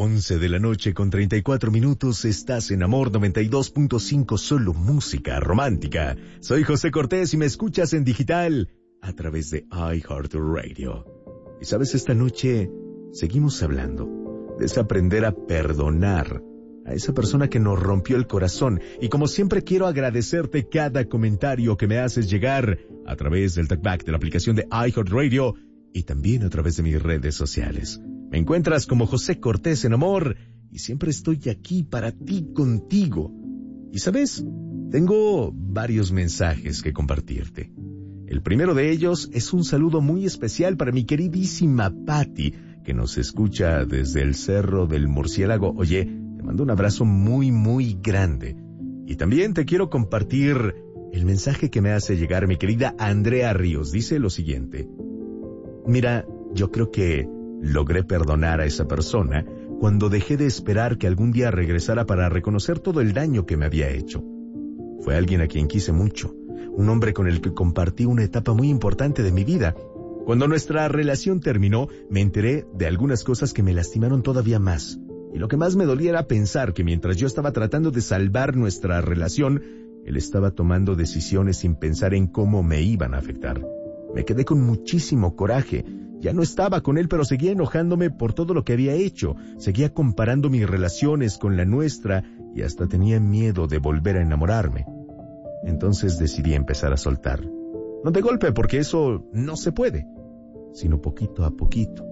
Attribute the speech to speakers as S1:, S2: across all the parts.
S1: 11 de la noche con 34 minutos, estás en Amor 92.5, solo música romántica. Soy José Cortés y me escuchas en digital a través de iHeartRadio. Y sabes, esta noche seguimos hablando de aprender a perdonar a esa persona que nos rompió el corazón. Y como siempre quiero agradecerte cada comentario que me haces llegar a través del talkback de la aplicación de iHeartRadio y también a través de mis redes sociales. Me encuentras como José Cortés en Amor y siempre estoy aquí para ti, contigo. Y sabes, tengo varios mensajes que compartirte. El primero de ellos es un saludo muy especial para mi queridísima Patti, que nos escucha desde el Cerro del Murciélago. Oye, te mando un abrazo muy, muy grande. Y también te quiero compartir el mensaje que me hace llegar mi querida Andrea Ríos. Dice lo siguiente: mira, yo creo que logré perdonar a esa persona cuando dejé de esperar que algún día regresara para reconocer todo el daño que me había hecho. Fue alguien a quien quise mucho, un hombre con el que compartí una etapa muy importante de mi vida. Cuando nuestra relación terminó, me enteré de algunas cosas que me lastimaron todavía más. Y lo que más me dolía era pensar que mientras yo estaba tratando de salvar nuestra relación, él estaba tomando decisiones sin pensar en cómo me iban a afectar. Me quedé con muchísimo coraje. Ya no estaba con él, pero seguía enojándome por todo lo que había hecho. Seguía comparando mis relaciones con la nuestra y hasta tenía miedo de volver a enamorarme. Entonces decidí empezar a soltar. No de golpe, porque eso no se puede, sino poquito a poquito.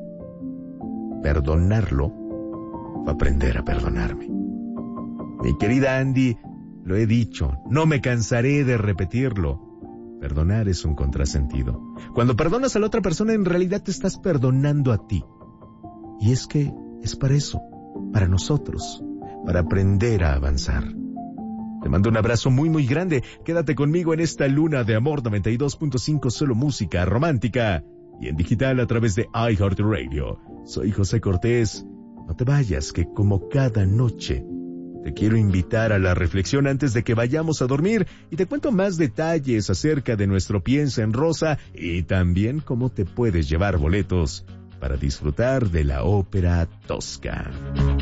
S1: Perdonarlo fue aprender a perdonarme. Mi querida Andy, lo he dicho, no me cansaré de repetirlo. Perdonar es un contrasentido. Cuando perdonas a la otra persona, en realidad te estás perdonando a ti. Y es que es para eso, para nosotros, para aprender a avanzar. Te mando un abrazo muy, muy grande. Quédate conmigo en esta luna de Amor 92.5, solo música romántica. Y en digital a través de iHeartRadio. Soy José Cortés. No te vayas, que como cada noche te quiero invitar a la reflexión antes de que vayamos a dormir y te cuento más detalles acerca de nuestro Piensa en Rosa y también cómo te puedes llevar boletos para disfrutar de la Ópera Tosca.